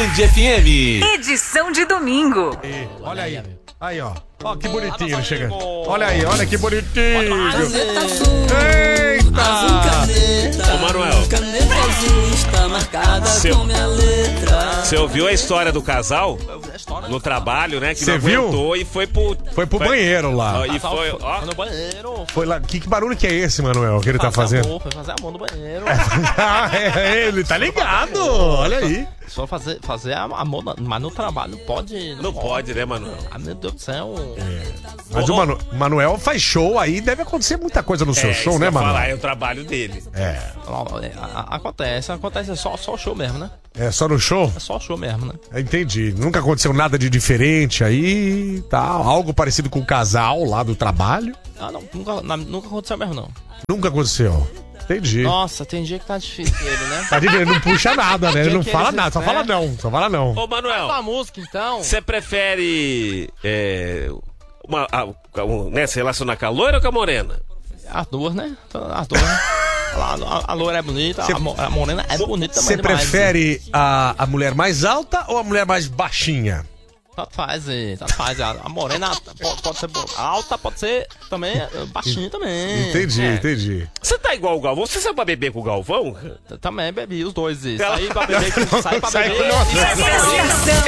Band FM. Edição de domingo. Olha aí. Aí, ó. Ó, que bonitinho ele chegando. Olha aí, olha que bonitinho. Eita! Ô, Manuel. Caneta azul está marcada com minha letra. Você ouviu a história do casal? No trabalho, né? Que Cê não viu? aguentou e foi pro banheiro lá. E foi, ó. No banheiro. Foi lá. Que barulho que é esse, Manuel, que ele tá fazendo? Foi fazer amor no banheiro. Ele tá ligado. Olha aí. Só fazer amor, mas no trabalho pode. Não pode, né, Manuel? Ah, meu Deus do céu. Mas o Manuel faz show aí, deve acontecer muita coisa no seu show, isso né, que eu ia falar, Manuel? é o trabalho dele. É. Acontece é só show mesmo, né? É só no show? É só show mesmo, né? Entendi. Nunca aconteceu nada de diferente aí, tá? Algo parecido com o casal lá do trabalho? Ah, não, nunca aconteceu mesmo, não. Nunca aconteceu. Entendi. Nossa, tem dia que tá difícil ele, né? Ele não puxa nada, né? Ele não que fala eles- nada, só né? fala não. Só fala não. Ô, Manuel, A música, então. você prefere se relacionar com a loira ou com a morena? As duas, né? As duas, né? A loira é bonita, a morena é bonita também. Você demais. prefere a mulher mais alta ou a mulher mais baixinha? Tanto faz. A morena pode ser alta, pode ser também baixinha também. Entendi. Você tá igual o Galvão? Você saiu pra beber com o Galvão? Também bebi os dois. Saí pra beber. Não, Saí pra sai- beber. Nossa. Presta atenção.